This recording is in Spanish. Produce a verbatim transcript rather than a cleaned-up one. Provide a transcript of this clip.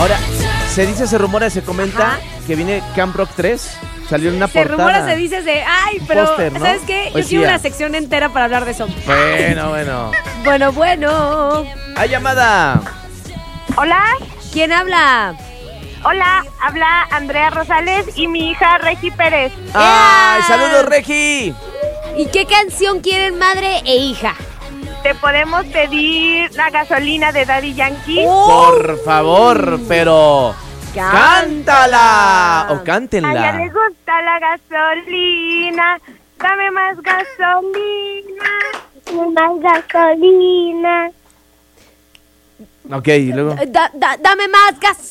Ahora, se dice, se rumora, se comenta Ajá. que viene Camp Rock tres. Salió en una Se portada. rumora, se dice de, ay, pero póster, ¿no? ¿sabes qué? Yo Poesía. quiero una sección entera para hablar de eso. Bueno, bueno. Bueno, bueno. ¡Hay llamada! Hola, ¿Quién habla? hola, habla Andrea Rosales y mi hija Regi Pérez. ¡Ay, saludos, Regi! ¿Y qué canción quieren madre e hija? ¿Te podemos pedir la gasolina de Daddy Yankee? Por favor, pero... ¡cántala! O A ella cántenla. le gusta la gasolina, dame más gasolina, más gasolina. Ok, y luego... Da- da- dame más gas.